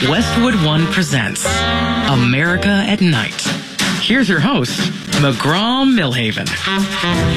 Westwood One presents America at Night. Here's your host, McGraw Millhaven.